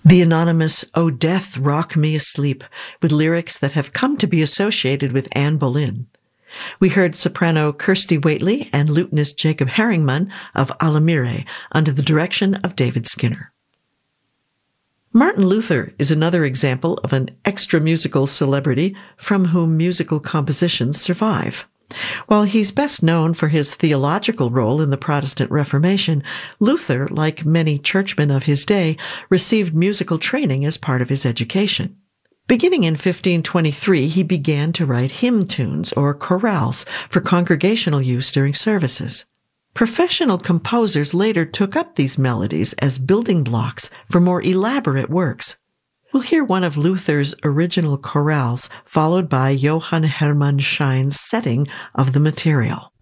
The anonymous "O Death, Rock Me Asleep" with lyrics that have come to be associated with Anne Boleyn. We heard soprano Kirsty Waitley and lutenist Jacob Herringman of Alamire under the direction of David Skinner. Martin Luther is another example of an extra-musical celebrity from whom musical compositions survive. While he's best known for his theological role in the Protestant Reformation, Luther, like many churchmen of his day, received musical training as part of his education. Beginning in 1523, he began to write hymn tunes or chorales for congregational use during services. Professional composers later took up these melodies as building blocks for more elaborate works. We'll hear one of Luther's original chorales, followed by Johann Hermann Schein's setting of the material.